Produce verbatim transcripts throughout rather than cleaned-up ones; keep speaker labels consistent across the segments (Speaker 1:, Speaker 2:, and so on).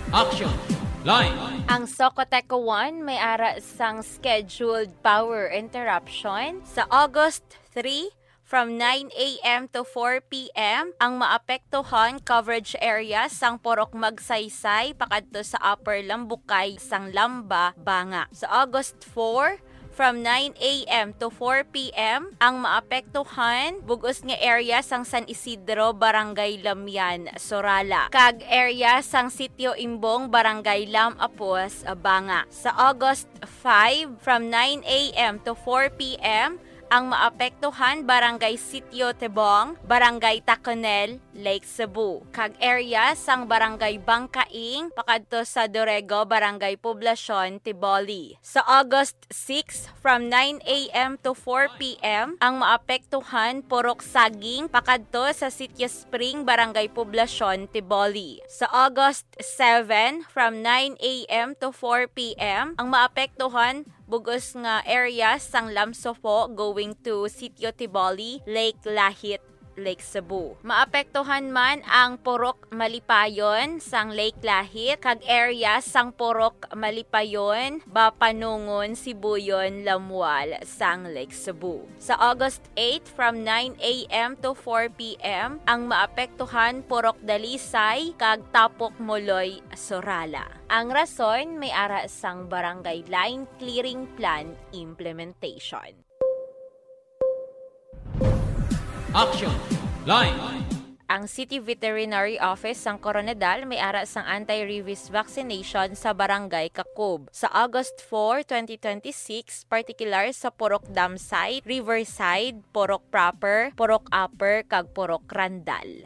Speaker 1: Action! Line!
Speaker 2: Ang Socoteco one may ara sang scheduled power interruption sa August three from nine a m to four p m Ang maapektuhan coverage area sang Porok Magsaysay pakadto sa Upper Lambukay sang Lamba, Banga. Sa August four from nine a m to four p m ang maapektuhan bugos nga area sang San Isidro, Barangay Lamyan, Sorala. Kag area sang Sitio Imbong, Barangay Lam Apos, Banga. Sa August five from nine a m to four p m ang maapektuhan Barangay Sitio Tebong, Barangay Taconel, Lake Cebu. Kag area sang Barangay Bangkaing pakadto sa Dorego, Barangay Poblacion, Tiboli. Sa August six from nine a m to four p m ang maapektuhan Purok Saging pakadto sa Sitio Spring, Barangay Poblacion, Tiboli. Sa August seven from nine a m to four p m ang maapektuhan bugos nga area sang Lamsofo going to Sitio Tiboli, Lake Lahit, Lake Cebu. Maapektuhan man ang Purok Malipayon sang Lake Lahit kag area sang Purok Malipayon, Bapanungon, Sibuyon, Lamual sang Lake Cebu. Sa August eight from nine a m to four p m ang maapektuhan Purok Dalisay kag Tapok Moloy, Sorala. Ang rason may ara sang Barangay Line Clearing Plan Implementation.
Speaker 1: Action! Line!
Speaker 2: Ang City Veterinary Office sang Coronadal may ara sang anti-rabies vaccination sa Barangay Kakub. Sa August four, twenty twenty-six, particular sa Purok Damside, Riverside, Purok Proper, Purok Upper, kag Purok Randal.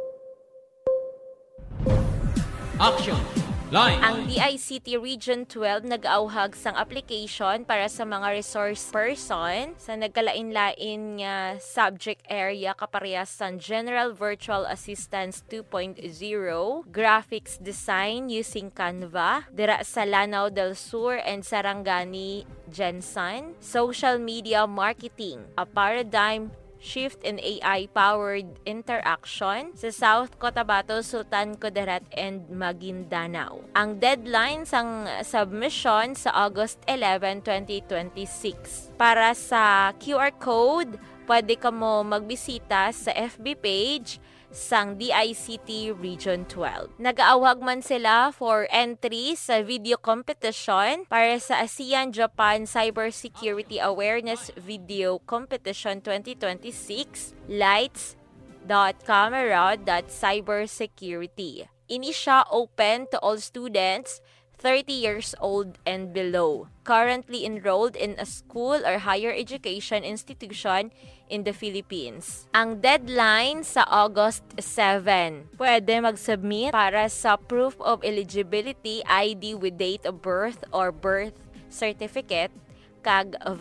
Speaker 1: Action! Line!
Speaker 2: Ang D I C T Region twelve nag-auhag sang application para sa mga resource person sa nagkalain-lain nga subject area kaparehas sang General Virtual Assistance two point oh, Graphics Design using Canva, dira sa Lanao del Sur and Sarangani, Jensen, Social Media Marketing, a paradigm shift in A I-powered interaction sa South Cotabato, Sultan Kudarat, and Maguindanao. Ang deadline sang submission sa August eleven, twenty twenty-six. Para sa Q R code, pwede ka mo magbisita sa F B page sang D I C T Region twelve. Nag-aawag man sila for entry sa video competition para sa ASEAN-Japan Cybersecurity Awareness Video Competition twenty twenty-six, lights dot camera dot cybersecurity. Ini siya open to all students thirty years old and below, currently enrolled in a school or higher education institution in the Philippines. Ang deadline sa August seven. Pwede mag-submit para sa proof of eligibility I D with date of birth or birth certificate kag